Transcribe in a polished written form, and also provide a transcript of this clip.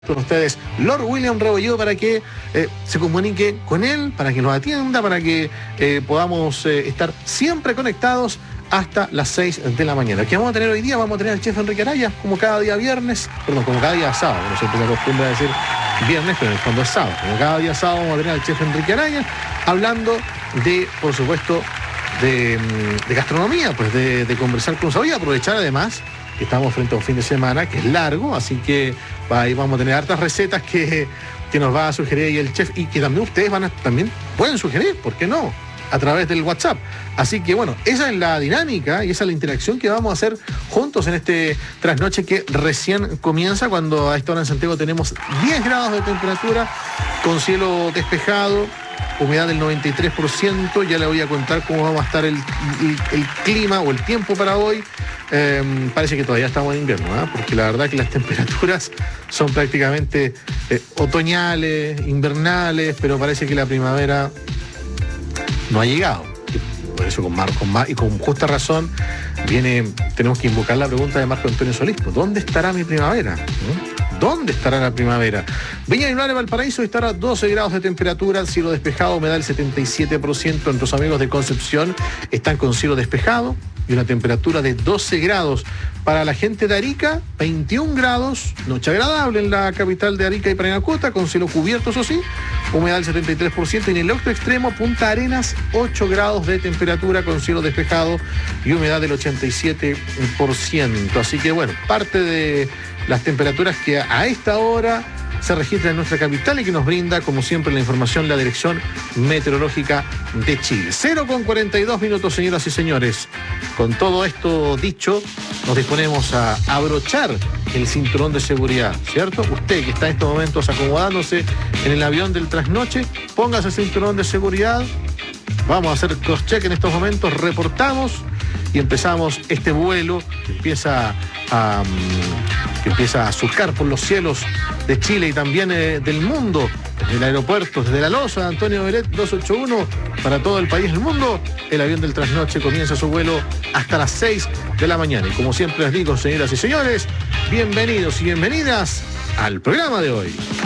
Con ustedes, Lord William Rebolledo, para que se comunique con él, para que nos atienda, para que podamos estar siempre conectados hasta las 6 de la mañana. ¿Qué vamos a tener hoy día? Vamos a tener al chef Enrique Araya, como cada día viernes, perdón, como cada día sábado, no siempre se acostumbra a decir viernes, pero en el fondo es sábado. Como cada día sábado vamos a tener al chef Enrique Araya, hablando de, por supuesto, de gastronomía, pues de conversar con nosotros y aprovechar además que estamos frente a un fin de semana que es largo, así que ahí vamos a tener hartas recetas que nos va a sugerir ahí el chef y que también ustedes también pueden sugerir, ¿por qué no?, a través del WhatsApp. Así que bueno, esa es la dinámica y esa es la interacción que vamos a hacer juntos en este trasnoche que recién comienza, cuando a esta hora en Santiago tenemos 10 grados de temperatura, con cielo despejado, humedad del 93%. Ya le voy a contar cómo vamos a estar el clima o el tiempo para hoy. Parece que todavía estamos en invierno, ¿eh? Porque la verdad que las temperaturas son prácticamente otoñales, invernales, pero parece que la primavera no ha llegado. Por eso con justa razón tenemos que invocar la pregunta de Marco Antonio Solís: ¿dónde estará mi primavera? ¿Dónde estará la primavera? Viña del Mar de Valparaíso estará a 12 grados de temperatura, cielo despejado, humedad del 77%. Nuestros amigos de Concepción están con cielo despejado y una temperatura de 12 grados. Para la gente de Arica, 21 grados, noche agradable en la capital de Arica y Parinacota, con cielo cubierto, eso sí, humedad del 73%. Y en el otro extremo, Punta Arenas, 8 grados de temperatura, con cielo despejado y humedad del 87%. Así que bueno, parte de las temperaturas que a esta hora se registra en nuestra capital y que nos brinda, como siempre, la información la Dirección Meteorológica de Chile. 0:42 minutos, señoras y señores. Con todo esto dicho, nos disponemos a abrochar el cinturón de seguridad, ¿cierto? Usted que está en estos momentos acomodándose en el avión del trasnoche, póngase el cinturón de seguridad. Vamos a hacer crosscheck en estos momentos, reportamos y empezamos este vuelo que empieza a surcar por los cielos de Chile y también del mundo, desde el aeropuerto, desde la losa de Antonio Beret 281 para todo el país y el mundo. El avión del trasnoche comienza su vuelo hasta las 6 de la mañana. Y como siempre les digo, señoras y señores, bienvenidos y bienvenidas al programa de hoy.